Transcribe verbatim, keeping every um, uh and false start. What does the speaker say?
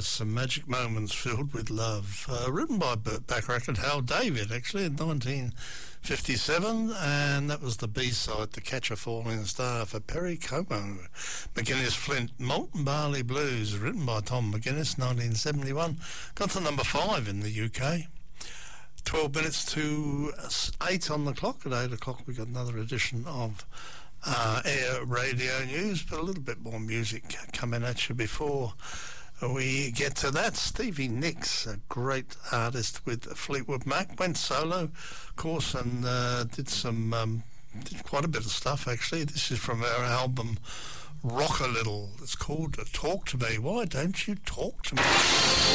Jazz, some magic moments filled with love. Uh, written by Burt Bacharach and Hal David, actually, in nineteen fifty-seven, and that was the B-side, To Catch a Falling Star, for Perry Como. McGuinness Flint, Molten Barley Blues, written by Tom McGuinness, nineteen seventy-one. Got to number five in the U K. twelve minutes to eight on the clock. At eight o'clock we got another edition of uh, Air Radio News, but a little bit more music coming at you before we get to that. Stevie Nicks, a great artist with Fleetwood Mac, went solo, of course, and uh, did some um, did quite a bit of stuff, actually. This is from our album Rock a Little. It's called Talk to Me. Why don't you talk to me?